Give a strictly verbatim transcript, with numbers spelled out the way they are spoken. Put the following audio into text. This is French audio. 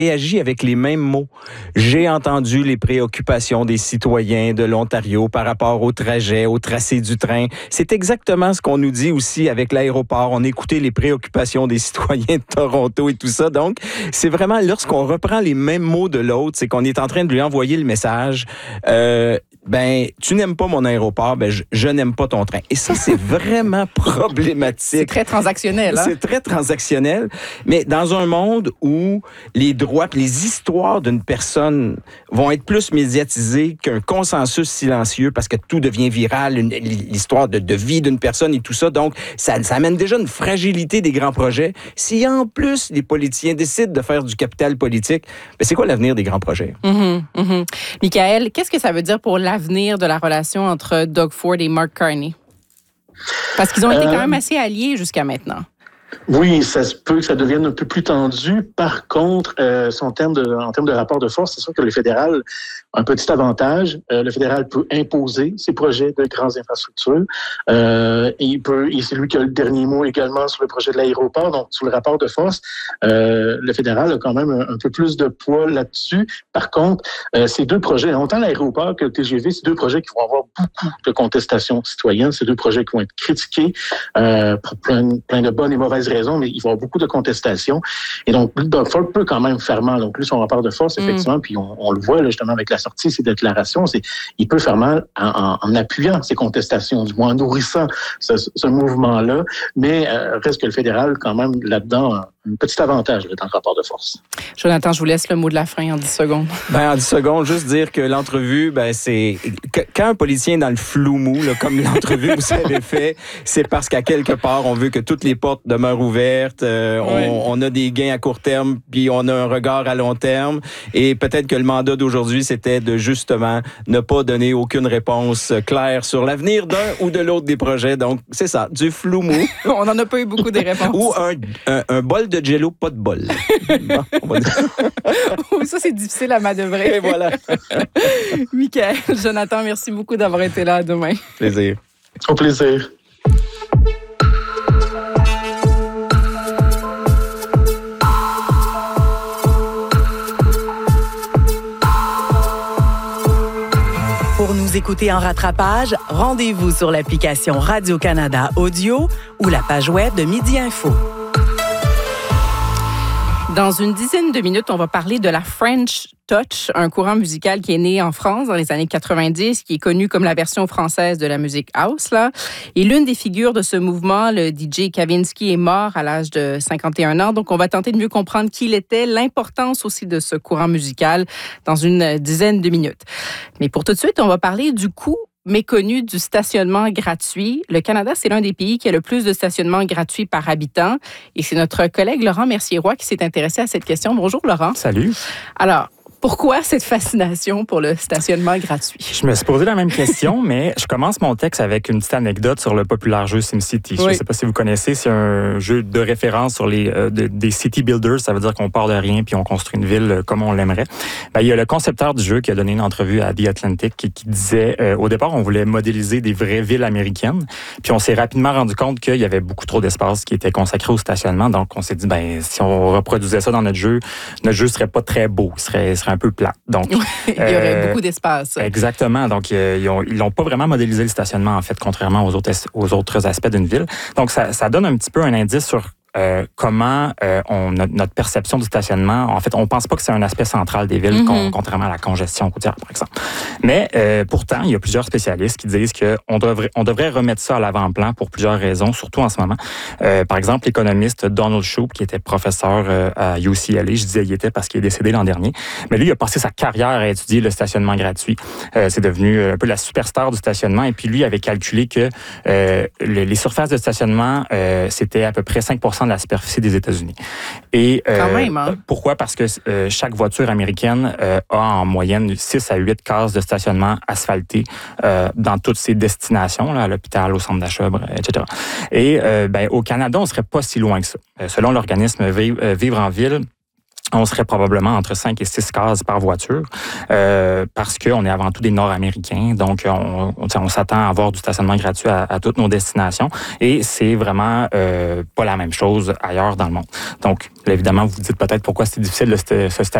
réagi avec les mêmes mots. J'ai entendu les préoccupations des citoyens de l'Ontario par rapport au trajet, au tracé du train. C'est exactement ce qu'on nous dit aussi avec l'aéroport. On écoutait les préoccupations des citoyens de Toronto et tout ça. Donc, c'est vraiment lorsqu'on reprend les mêmes mots de l'autre, c'est qu'on est en train de lui envoyer le message. Euh, ben, tu n'aimes pas mon aéroport, ben, je, je n'aime pas ton train. Et ça, c'est vraiment problématique. C'est très transactionnel, hein? C'est très transactionnel. Mais dans un monde où les droits, les histoires d'une personne vont être plus médiatisées qu'un consensus silencieux parce que tout devient viral, une, l'histoire de, de vie d'une personne et tout ça. Donc, ça, ça amène déjà une fragilité des grands projets. Si en plus les politiciens décident de faire du capital politique, ben, c'est quoi l'avenir des grands projets? Mm-hmm, mm-hmm. Michael, qu'est-ce que ça veut dire pour l'avenir de la relation entre Doug Ford et Mark Carney? Parce qu'ils ont été quand même assez alliés jusqu'à maintenant. Oui, ça se peut que ça devienne un peu plus tendu. Par contre, euh, en termes de, en termes de rapport de force, c'est sûr que le fédéral a un petit avantage. Euh, le fédéral peut imposer ses projets de grandes infrastructures. Euh, et, il peut, et c'est lui qui a le dernier mot également sur le projet de l'aéroport. Donc, sur le rapport de force, euh, le fédéral a quand même un, un peu plus de poids là-dessus. Par contre, euh, ces deux projets, autant l'aéroport que le T G V, c'est deux projets qui vont avoir beaucoup de contestations citoyennes. C'est deux projets qui vont être critiqués euh, pour plein, plein de bonnes et mauvaises raisons, mais il va y avoir beaucoup de contestations. Et donc, Doug Ford peut quand même faire mal. Donc, lui, son rapport de force, effectivement, mm. puis on, on le voit là, justement avec la sortie de ses déclarations, c'est il peut faire mal en, en, en appuyant ces contestations, du moins en nourrissant ce, ce mouvement-là. Mais euh, reste que le fédéral, quand même, là-dedans, a un petit avantage là, dans le rapport de force. Jonathan, je vous laisse le mot de la fin en dix secondes. Ben, en dix secondes, juste dire que l'entrevue, ben, c'est... Quand un politicien est dans le flou mou, là, comme l'entrevue vous avez fait, c'est parce qu'à quelque part, on veut que toutes les portes demeurent ouvertes, euh, oui. on, on a des gains à court terme, puis on a un regard à long terme. Et peut-être que le mandat d'aujourd'hui, c'était de justement ne pas donner aucune réponse claire sur l'avenir d'un ou de l'autre des projets. Donc, c'est ça, du flou mou. On n'en a pas eu beaucoup des réponses. Ou un, un, un bol de jello, pas de bol. Bon, on va dire. Ça, c'est difficile à manœuvrer. Et voilà. Michael, Jonathan, merci beaucoup d'avoir été là. À demain. Plaisir. Au plaisir. Pour nous écouter en rattrapage, rendez-vous sur l'application Radio-Canada Audio ou la page web de Midi Info. Dans une dizaine de minutes, on va parler de la French Touch, un courant musical qui est né en France dans les années quatre-vingt-dix, qui est connu comme la version française de la musique house, là. Et l'une des figures de ce mouvement, le D J Kavinsky, est mort à l'âge de cinquante et un ans. Donc, on va tenter de mieux comprendre qui il était, l'importance aussi de ce courant musical dans une dizaine de minutes. Mais pour tout de suite, on va parler du coût méconnu du stationnement gratuit. Le Canada, c'est l'un des pays qui a le plus de stationnement gratuit par habitant. Et c'est notre collègue Laurent Mercier-Roy qui s'est intéressé à cette question. Bonjour, Laurent. Salut. Alors, pourquoi cette fascination pour le stationnement gratuit? Je me suis posé la même question, mais je commence mon texte avec une petite anecdote sur le populaire jeu SimCity. Oui. Je ne sais pas si vous connaissez, c'est un jeu de référence sur les euh, de, des city builders. Ça veut dire qu'on part de rien puis on construit une ville comme on l'aimerait. Ben, il y a le concepteur du jeu qui a donné une entrevue à The Atlantic qui, qui disait, euh, au départ, on voulait modéliser des vraies villes américaines. Puis on s'est rapidement rendu compte qu'il y avait beaucoup trop d'espace qui était consacré au stationnement. Donc on s'est dit, ben si on reproduisait ça dans notre jeu, notre jeu serait pas très beau, il serait, il serait un peu plat. Donc, il y aurait euh, beaucoup d'espace. Exactement. Donc, euh, ils ont, ils n'ont pas vraiment modélisé le stationnement, en fait, contrairement aux autres, aux autres aspects d'une ville. Donc, ça, ça donne un petit peu un indice sur Euh, comment euh, on, notre, notre perception du stationnement, en fait, on pense pas que c'est un aspect central des villes, mm-hmm. contrairement à la congestion routière, par exemple. Mais euh, pourtant, il y a plusieurs spécialistes qui disent qu'on devrait, on devrait remettre ça à l'avant-plan pour plusieurs raisons, surtout en ce moment. Euh, par exemple, l'économiste Donald Shoup, qui était professeur euh, à U C L A, je disais il était parce qu'il est décédé l'an dernier, mais lui, il a passé sa carrière à étudier le stationnement gratuit. Euh, c'est devenu un peu la superstar du stationnement, et puis lui avait calculé que euh, les, les surfaces de stationnement, euh, c'était à peu près cinq pour cent de la superficie des États-Unis. Et euh, Quand même, hein? Pourquoi? Parce que euh, chaque voiture américaine euh, a en moyenne six à huit cases de stationnement asphaltées euh, dans toutes ses destinations, là, à l'hôpital, au centre d'achat, et cetera. Et euh, ben, au Canada, on ne serait pas si loin que ça. Euh, selon l'organisme Vivre en ville, on serait probablement entre cinq et six cases par voiture euh, parce qu'on est avant tout des Nord-Américains. Donc, on, on, on s'attend à avoir du stationnement gratuit à, à toutes nos destinations et c'est vraiment euh, pas la même chose ailleurs dans le monde. Donc, là, évidemment, vous vous dites peut-être pourquoi c'est difficile de se, se